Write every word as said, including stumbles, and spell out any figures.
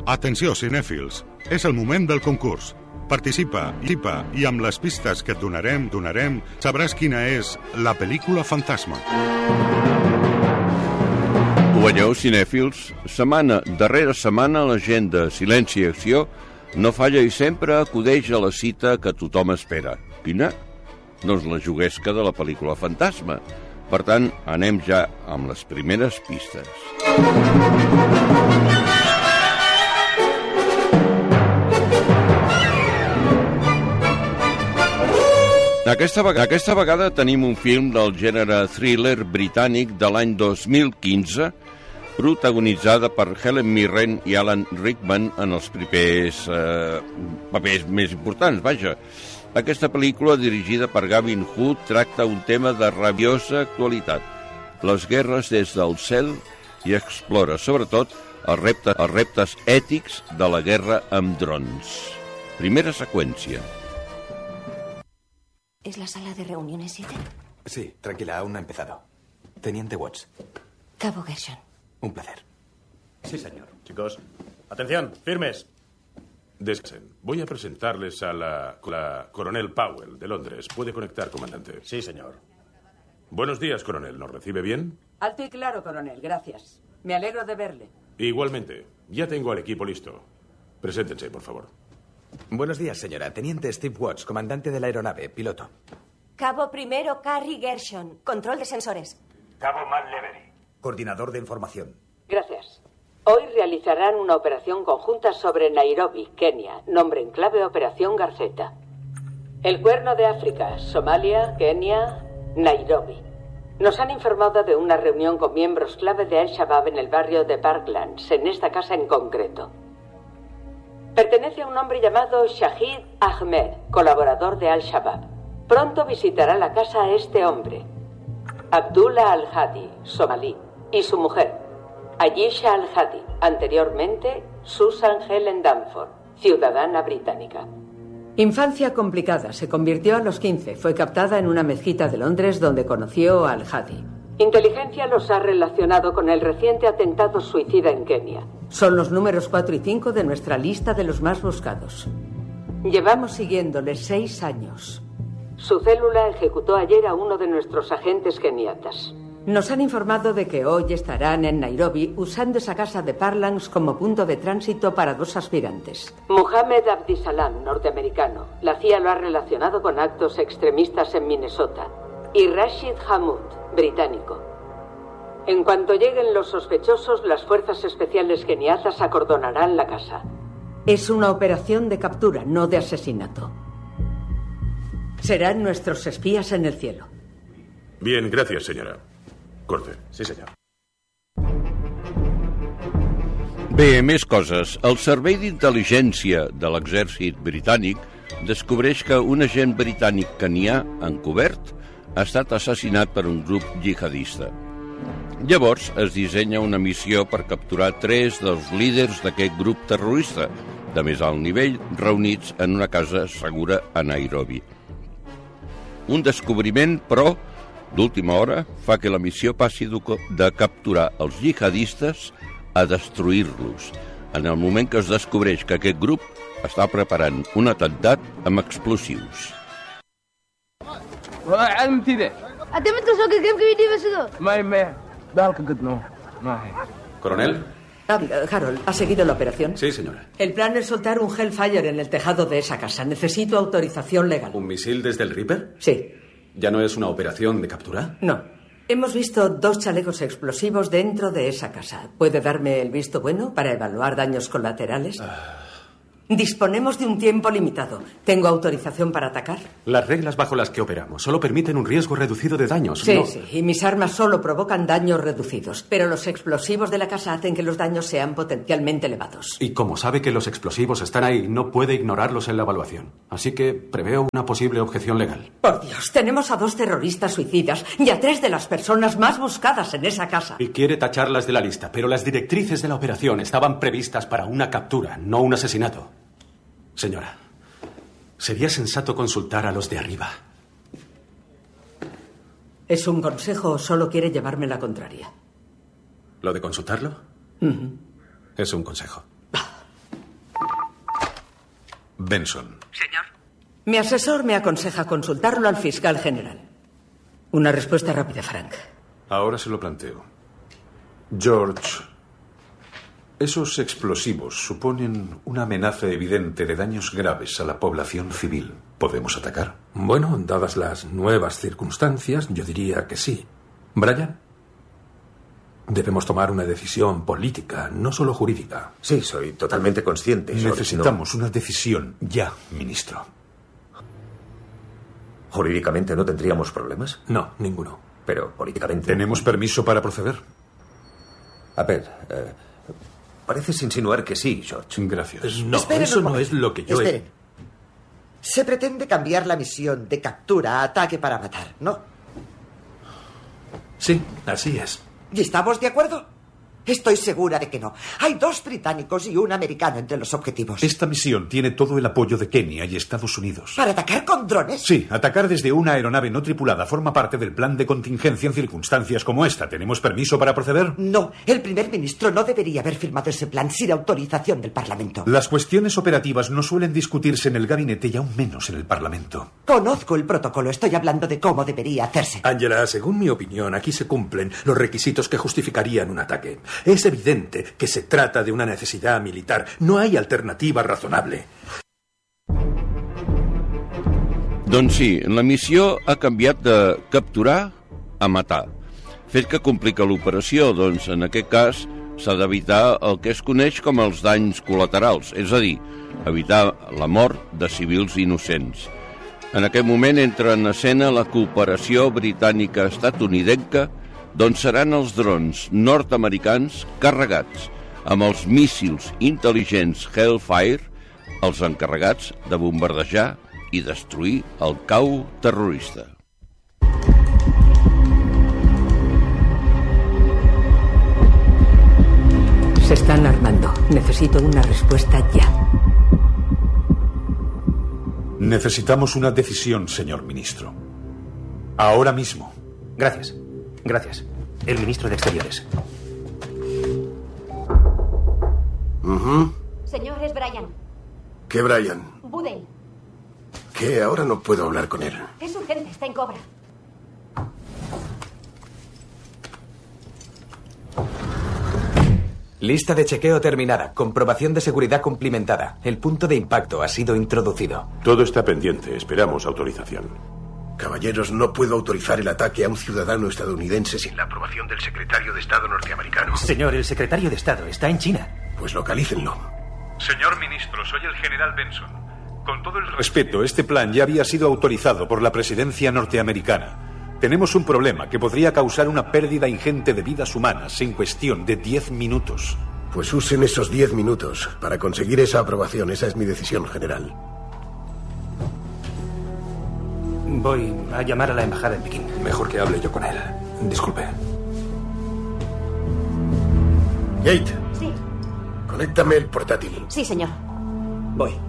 Atenció, cinèfils, és el moment del concurs. Participa, participa, i amb les pistes que et donarem, donarem, sabràs quina és la pel·lícula fantasma. Ho veieu, cinèfils? Setmana darrere setmana la gent de Silenci i Acció no falla i sempre acudeix a la cita que tothom espera. Quina? Doncs la juguesca de la pel·lícula fantasma. Per tant, anem ja amb les primeres pistes. Aquesta vegada, aquesta vegada tenim un film del gènere thriller britànic de l'any dos mil quinze, protagonitzada per Helen Mirren i Alan Rickman en els primers eh, papers més importants, vaja. Aquesta pel·lícula, dirigida per Gavin Hood, tracta un tema de rabiosa actualitat, les guerres des del cel, i explora, sobretot, els reptes, els reptes ètics de la guerra amb drons. Primera seqüència. ¿Es la sala de reuniones siete? Sí, tranquila, aún no ha empezado. Teniente Watts. Cabo Gershon. Un placer. Sí, señor. Chicos, atención, firmes. Descansen. Voy a presentarles a la, la coronel Powell, de Londres. ¿Puede conectar, comandante? Sí, señor. Buenos días, coronel. ¿Nos recibe bien? Alto y claro, coronel. Gracias. Me alegro de verle. Igualmente. Ya tengo al equipo listo. Preséntense, por favor. Buenos días, señora. Teniente Steve Watts, comandante de la aeronave, piloto. Cabo primero, Carrie Gershon. Control de sensores. Cabo Matt Levery. Coordinador de información. Gracias. Hoy realizarán una operación conjunta sobre Nairobi, Kenia. Nombre en clave Operación Garceta. El Cuerno de África, Somalia, Kenia, Nairobi. Nos han informado de una reunión con miembros clave de Al-Shabaab en el barrio de Parklands, en esta casa en concreto. Pertenece a un hombre llamado Shahid Ahmed, colaborador de Al-Shabaab. Pronto visitará la casa a este hombre, Abdullah Al-Hadi, somalí, y su mujer, Ayesha Al-Hadi, anteriormente Susan Helen Danforth, ciudadana británica. Infancia complicada. Se convirtió a los quince. Fue captada en una mezquita de Londres donde conoció a Al-Hadi. Inteligencia los ha relacionado con el reciente atentado suicida en Kenia. Son los números cuatro y cinco de nuestra lista de los más buscados. Llevamos siguiéndoles seis años. Su célula ejecutó ayer a uno de nuestros agentes keniatas. Nos han informado de que hoy estarán en Nairobi usando esa casa de Parklands como punto de tránsito para dos aspirantes. Mohamed Abdisalam, norteamericano. La C I A lo ha relacionado con actos extremistas en Minnesota. Y Rashid Hammoud, británico. En cuanto lleguen los sospechosos, las fuerzas especiales keniatas acordonarán la casa. Es una operación de captura, no de asesinato. Serán nuestros espías en el cielo. Bien, gracias, señora. Corte. Sí, señor. Bé, més coses. El Servei d'Intel·ligència de l'Exèrcit Britànic descobreix que un agent britànic kenià encobert ha estat assassinat per un grup jihadista. Llavors es dissenya una missió per capturar tres dels líders d'aquest grup terrorista, de més alt nivell, reunits en una casa segura a Nairobi. Un descobriment, però, d'última hora, fa que la missió passi de capturar els jihadistes a destruir-los, en el moment que es descobreix que aquest grup està preparant un atemptat amb explosius. Coronel. Harold, ¿ha seguido la operación? Sí, señora. El plan es soltar un Hellfire en el tejado de esa casa. Necesito autorización legal. ¿Un misil desde el Reaper? Sí. ¿Ya no es una operación de captura? No. Hemos visto dos chalecos explosivos dentro de esa casa. ¿Puede darme el visto bueno para evaluar daños colaterales? Ah. Disponemos de un tiempo limitado. ¿Tengo autorización para atacar? Las reglas bajo las que operamos solo permiten un riesgo reducido de daños. Sí, no... sí. Y mis armas solo provocan daños reducidos. Pero los explosivos de la casa hacen que los daños sean potencialmente elevados. Y como sabe que los explosivos están ahí, no puede ignorarlos en la evaluación. Así que preveo una posible objeción legal. Por Dios, tenemos a dos terroristas suicidas y a tres de las personas más buscadas en esa casa. Y quiere tacharlas de la lista, pero las directrices de la operación estaban previstas para una captura, no un asesinato. Señora, sería sensato consultar a los de arriba. ¿Es un consejo o solo quiere llevarme la contraria? ¿Lo de consultarlo? Uh-huh. Es un consejo. Benson. Señor. Mi asesor me aconseja consultarlo al fiscal general. Una respuesta rápida, Frank. Ahora se lo planteo. George, esos explosivos suponen una amenaza evidente de daños graves a la población civil. ¿Podemos atacar? Bueno, dadas las nuevas circunstancias, yo diría que sí. Brian, debemos tomar una decisión política, no solo jurídica. Sí, soy totalmente consciente. Necesitamos no... una decisión ya, ministro. ¿Jurídicamente no tendríamos problemas? No, ninguno. Pero políticamente... ¿Tenemos permiso para proceder? A ver, eh, pareces insinuar que sí, George. Gracias. No, Esperen eso no es lo que yo Esperen. he... Se pretende cambiar la misión de captura a ataque para matar, ¿no? Sí, así es. ¿Y estamos de acuerdo? Estoy segura de que no. Hay dos británicos y un americano entre los objetivos. Esta misión tiene todo el apoyo de Kenia y Estados Unidos. ¿Para atacar con drones? Sí, atacar desde una aeronave no tripulada forma parte del plan de contingencia en circunstancias como esta. ¿Tenemos permiso para proceder? No, el primer ministro no debería haber firmado ese plan sin autorización del Parlamento. Las cuestiones operativas no suelen discutirse en el gabinete y aún menos en el Parlamento. Conozco el protocolo, estoy hablando de cómo debería hacerse. Angela, según mi opinión, aquí se cumplen los requisitos que justificarían un ataque. Es evidente que se trata de una necesidad militar. No hay alternativa razonable. Doncs sí, la missió ha canviat de capturar a matar. Fet que complica l'operació, doncs en aquest cas s'ha d'evitar el que es coneix com els danys col·laterals, és a dir, evitar la mort de civils innocents. En aquest moment entra en escena la cooperació britànica-estatunidenca, doncs seran els drons nord-americans carregats amb els míssils intel·ligents Hellfire, els encarregats de bombardejar i destruir el cau terrorista. Se están armando. Necesito una respuesta ya. Necesitamos una decisión, señor ministro. Ahora mismo. Gracias. Gracias. El ministro de Exteriores. Uh-huh. Señor, es Brian. ¿Qué Brian? Budel. ¿Qué? Ahora no puedo hablar con él. Es urgente, está en cobra. Lista de chequeo terminada. Comprobación de seguridad cumplimentada. El punto de impacto ha sido introducido. Todo está pendiente. Esperamos autorización. Caballeros, no puedo autorizar el ataque a un ciudadano estadounidense sin la aprobación del secretario de Estado norteamericano. Señor, el secretario de Estado está en China. Pues localícenlo. Señor ministro, soy el general Benson. Con todo el respeto, este plan ya había sido autorizado por la presidencia norteamericana. Tenemos un problema que podría causar una pérdida ingente de vidas humanas en cuestión de diez minutos. Pues usen esos diez minutos para conseguir esa aprobación. Esa es mi decisión, general. Voy a llamar a la embajada en Pekín. Mejor que hable yo con él. Disculpe. Kate. Sí. Conéctame el portátil. Sí, señor. Voy.